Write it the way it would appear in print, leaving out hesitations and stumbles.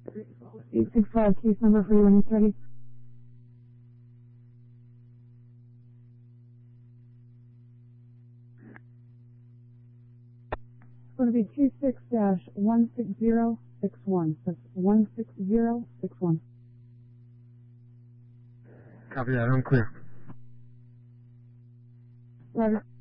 865, case number for you when you're ready. It's going to be 26-16061. That's 16061. Copy that, I'm clear. Roger.